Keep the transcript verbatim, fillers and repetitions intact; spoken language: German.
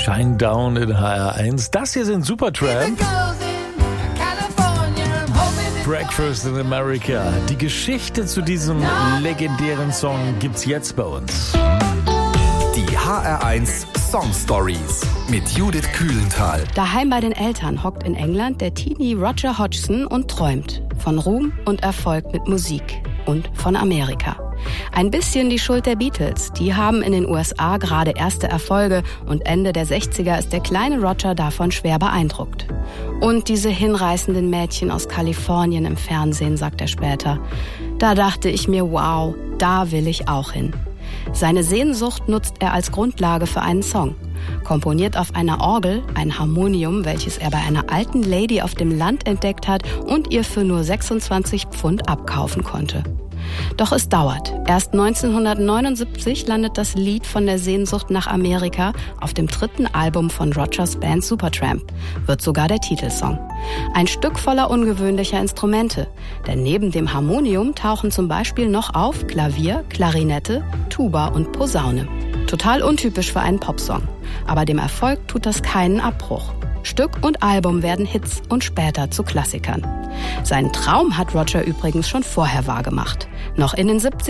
Shinedown in H R eins. Das hier sind Supertramp. Breakfast in America. Die Geschichte zu diesem legendären Song gibt's jetzt bei uns. Die H R eins Song Stories mit Judith Kühlenthal. Daheim bei den Eltern hockt in England der Teenie Roger Hodgson und träumt von Ruhm und Erfolg mit Musik und von Amerika. Ein bisschen die Schuld der Beatles. Die haben in den U S A gerade erste Erfolge und Ende der sechziger ist der kleine Roger davon schwer beeindruckt. Und diese hinreißenden Mädchen aus Kalifornien im Fernsehen, sagt er später. Da dachte ich mir, wow, da will ich auch hin. Seine Sehnsucht nutzt er als Grundlage für einen Song. Komponiert auf einer Orgel, ein Harmonium, welches er bei einer alten Lady auf dem Land entdeckt hat und ihr für nur sechsundzwanzig Pfund abkaufen konnte. Doch es dauert. Erst neunzehnhundertneunundsiebzig landet das Lied von der Sehnsucht nach Amerika auf dem dritten Album von Rogers Band Supertramp, wird sogar der Titelsong. Ein Stück voller ungewöhnlicher Instrumente, denn neben dem Harmonium tauchen zum Beispiel noch auf Klavier, Klarinette, Tuba und Posaune. Total untypisch für einen Popsong. Aber dem Erfolg tut das keinen Abbruch. Stück und Album werden Hits und später zu Klassikern. Seinen Traum hat Roger übrigens schon vorher wahrgemacht. Noch in den siebziger